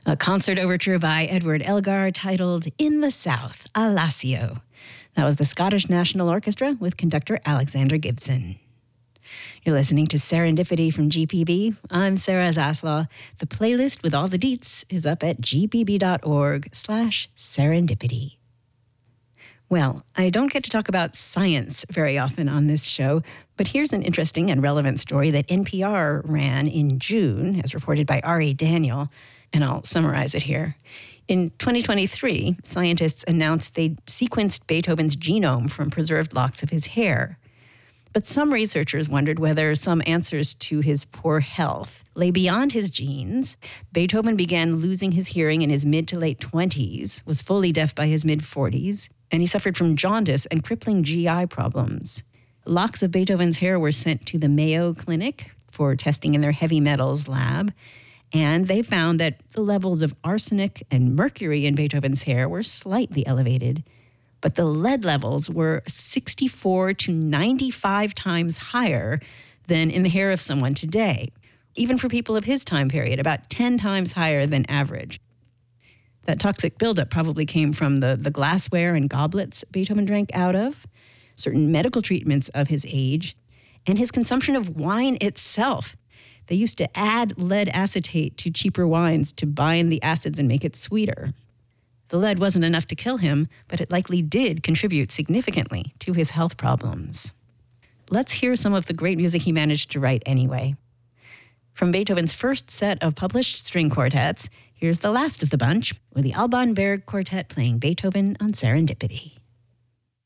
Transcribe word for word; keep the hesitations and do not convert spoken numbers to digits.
A concert overture by Edward Elgar titled In the South, a Lassio. That was the Scottish National Orchestra with conductor Alexander Gibson. You're listening to Serendipity from G P B. I'm Sarah Zaslaw. The playlist with all the deets is up at gpb.org slash serendipity. Well, I don't get to talk about science very often on this show, but here's an interesting and relevant story that N P R ran in June, as reported by Ari Daniel, and I'll summarize it here. In twenty twenty-three, scientists announced they'd sequenced Beethoven's genome from preserved locks of his hair. But some researchers wondered whether some answers to his poor health lay beyond his genes. Beethoven began losing his hearing in his mid to late twenties, was fully deaf by his mid-forties, and he suffered from jaundice and crippling G I problems. Locks of Beethoven's hair were sent to the Mayo Clinic for testing in their heavy metals lab, and they found that the levels of arsenic and mercury in Beethoven's hair were slightly elevated, but the lead levels were sixty-four to ninety-five times higher than in the hair of someone today. Even for people of his time period, about ten times higher than average. That toxic buildup probably came from the, the glassware and goblets Beethoven drank out of, certain medical treatments of his age, and his consumption of wine itself. They used to add lead acetate to cheaper wines to bind the acids and make it sweeter. The lead wasn't enough to kill him, but it likely did contribute significantly to his health problems. Let's hear some of the great music he managed to write anyway. From Beethoven's first set of published string quartets, here's the last of the bunch, with the Alban Berg Quartet playing Beethoven on Serendipity.